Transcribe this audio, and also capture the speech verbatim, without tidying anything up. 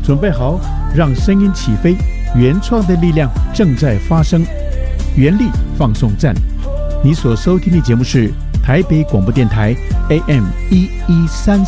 准备好，让声音起飞，原创的力量正在发生。原力放送站，你所收听的节目是台北广播电台 A M 一一三